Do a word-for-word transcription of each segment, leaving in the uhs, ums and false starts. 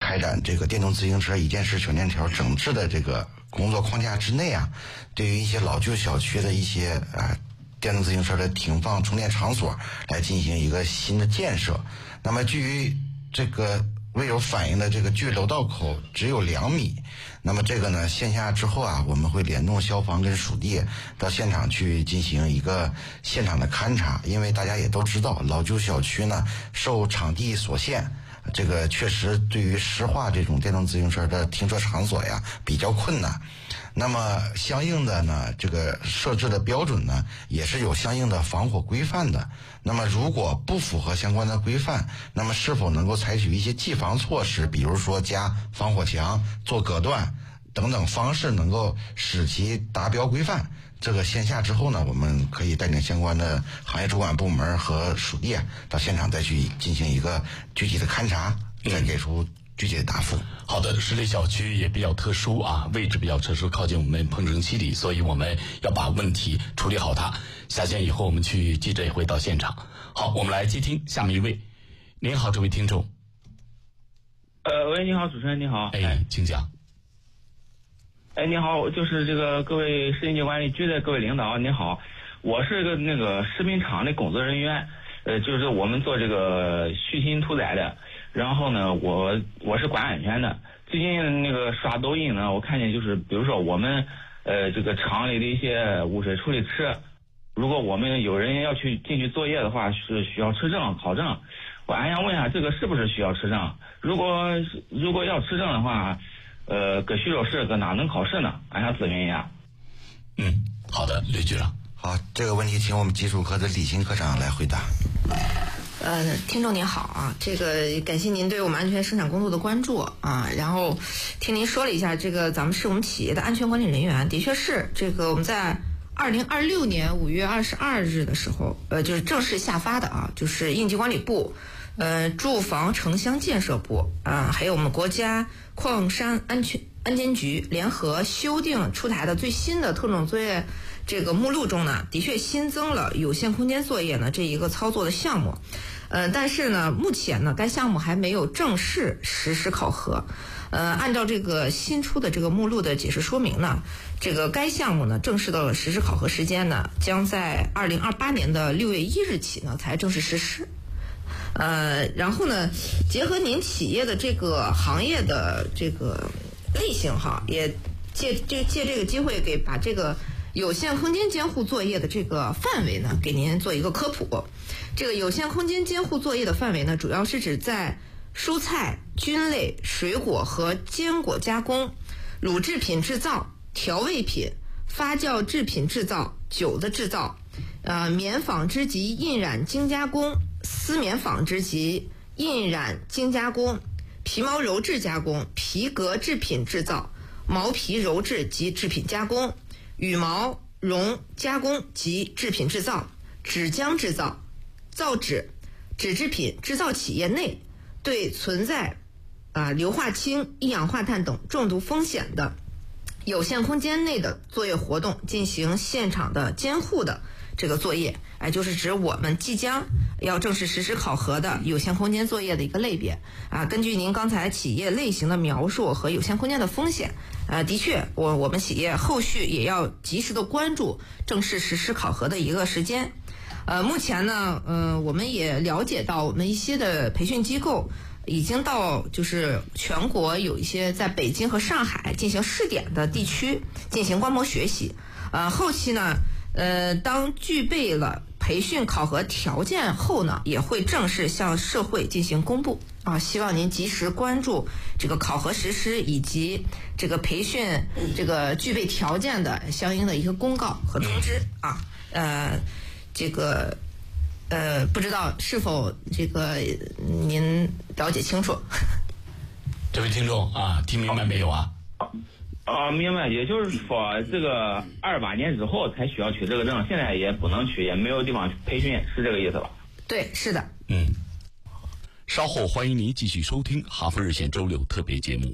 开展这个电动自行车一件式全链条整治的这个工作框架之内啊，对于一些老旧小区的一些啊、呃、电动自行车的停放充电场所来进行一个新的建设。那么基于这个未有反映的这个距楼道口只有两米，那么这个呢线下之后啊，我们会联动消防跟属地到现场去进行一个现场的勘查。因为大家也都知道，老旧小区呢受场地所限，这个确实对于实化这种电动自行车的停车场所呀比较困难。那么相应的呢，这个设置的标准呢也是有相应的防火规范的。那么如果不符合相关的规范，那么是否能够采取一些技防措施，比如说加防火墙、做隔断等等方式，能够使其达标规范。这个线下之后呢，我们可以带领相关的行业主管部门和属地到现场再去进行一个具体的勘查，再给出具体的答复。 好的，十里小区也比较特殊啊，位置比较特殊，靠近我们彭城七里，所以我们要把问题处理好它。下线以后，我们去记者也会到现场。好，我们来接听下面一位。您好，这位听众。 呃，喂，你好，主持人，你好。 哎，请讲。 哎，你好，就是这个各位市经济管理局的各位领导，你好，我是个那个食品厂的工作人员，呃，就是我们做这个畜禽屠宰的。然后呢，我我是管安全的。最近那个刷抖音呢，我看见就是比如说我们呃这个厂里的一些污水处理池，如果我们有人要去进去作业的话，是需要持证考证。我还想问一下，这个是不是需要持证？如果如果要持证的话，呃，搁徐州市搁哪能考试呢？俺想咨询一下。 嗯，好的，吕局长。 好，这个问题请我们技术科的李新科长来回答。 呃，听众您好啊，这个感谢您对我们安全生产工作的关注啊。然后听您说了一下，这个咱们是我们企业的安全管理人员，的确是这个我们在二零二六年五月二十二日的时候，呃，就是正式下发的啊，就是应急管理部、呃，住房城乡建设部啊，还有我们国家矿山安全安监局联合修订出台的最新的特种作业这个目录中呢，的确新增了有限空间作业呢这一个操作的项目，呃，但是呢，目前呢，该项目还没有正式实施考核。呃，按照这个新出的这个目录的解释说明呢，这个该项目呢正式的实施考核时间呢，将在二零二八年的六月一日起呢才正式实施。呃，然后呢，结合您企业的这个行业的这个类型哈，也借这借这个机会给把这个有限空间监护作业的这个范围呢，给您做一个科普。这个有限空间监护作业的范围呢，主要是指在蔬菜、菌类、水果和坚果加工、乳制品制造、调味品、发酵制品制造、酒的制造、呃棉纺织及印染精加工、丝棉纺织及印染精加工、皮毛鞣制加工、皮革制品制造、毛皮鞣制及制品加工、羽毛绒加工及制品制造、纸浆制造、造纸、纸制品制造企业内对存在啊硫化氢、一氧化碳等中毒风险的有限空间内的作业活动进行现场的监护的这个作业，哎，就是指我们即将要正式实施考核的有限空间作业的一个类别啊。根据您刚才企业类型的描述和有限空间的风险，呃，的确，我我们企业后续也要及时的关注正式实施考核的一个时间。呃，目前呢，呃，我们也了解到，我们一些的培训机构已经到就是全国有一些在北京和上海进行试点的地区进行观摩学习。呃，后期呢，呃，当具备了培训考核条件后呢，也会正式向社会进行公布啊。希望您及时关注这个考核实施以及这个培训这个具备条件的相应的一个公告和通知啊。呃。这个呃，不知道是否这个您了解清楚？ 这位听众啊，听明白没有啊？ 啊，明白。也就是说，这个二八年之后才需要取这个证，现在也不能取，也没有地方培训，是这个意思吧？ 对，是的。 嗯。稍后欢迎您继续收听《哈佛热线》周六特别节目。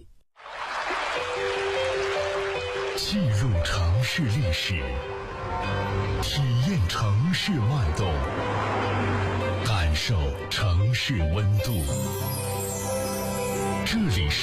记录城市历史。体验城市脉动，感受城市温度。这里是